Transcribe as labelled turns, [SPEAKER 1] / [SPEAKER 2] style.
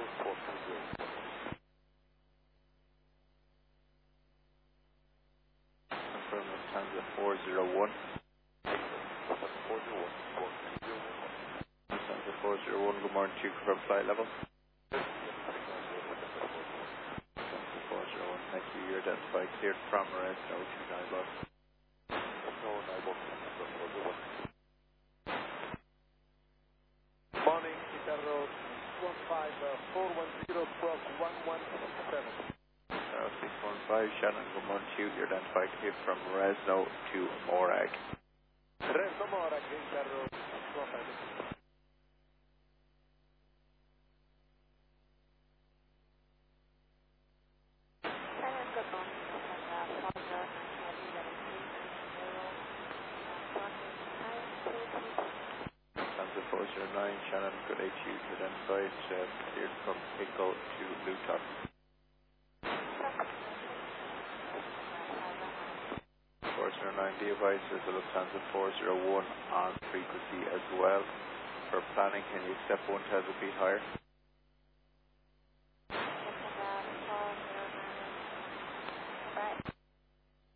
[SPEAKER 1] Confirm Lufthansa 401. Lufthansa 401, good morning to you, confirm flight level. Lufthansa 401, thank you, you're identified, cleared from Rest, no 29 bus.
[SPEAKER 2] Morning, Peter Road, 15410 Proc 1167.
[SPEAKER 1] 615, Shannon, good morning to you, you're identified, cleared from Resno to Morag.
[SPEAKER 2] Resno Morag, Peter Road, 155.
[SPEAKER 1] Lufthansa 409, Shannon, good day to you, you're identified, cleared from Pickle to Luton. 409, the advice is the Lufthansa 401 on frequency as well. For planning, can you accept 1,000 feet higher?